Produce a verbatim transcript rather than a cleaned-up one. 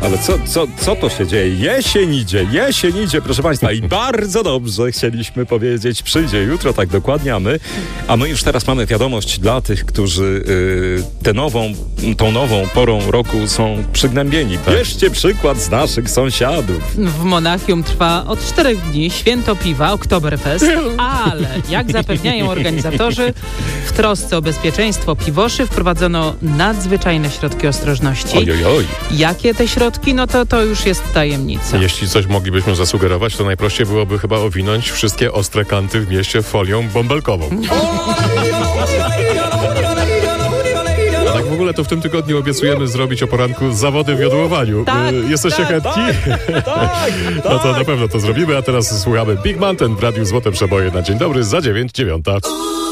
Ale co, co, co to się dzieje? Jesień idzie, jesień idzie, proszę Państwa. I bardzo dobrze chcieliśmy powiedzieć, przyjdzie jutro, tak dokładnie, a my, a my już teraz mamy wiadomość dla tych, którzy yy, tę nową, tą nową porą roku są przygnębieni. Bierzcie przykład z naszych sąsiadów. W Monachium trwa od czterech dni święto piwa, Oktoberfest, ale jak zapewniają organizatorzy, w trosce o bezpieczeństwo piwoszy wprowadzono nadzwyczajne środki ostrożności. Oj, oj, oj. Jakie te środki? No to to już jest tajemnica. Jeśli coś moglibyśmy zasugerować, to najprościej byłoby chyba owinąć wszystkie ostre kanty w mieście folią bąbelkową. A tak w ogóle to w tym tygodniu obiecujemy zrobić o poranku zawody w jodłowaniu. Tak, y, Jesteście tak, chętni? Tak, tak. No to na pewno to zrobimy, a teraz słuchamy Big Mountain w Radiu Złote Przeboje na dzień dobry za dziewięć dziewiąta.